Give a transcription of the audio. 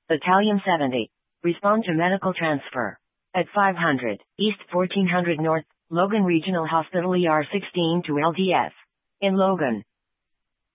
Battalion 70. Respond to medical transfer. At 500, East 1400 North, Logan Regional Hospital ER 16 to LDS. In Logan,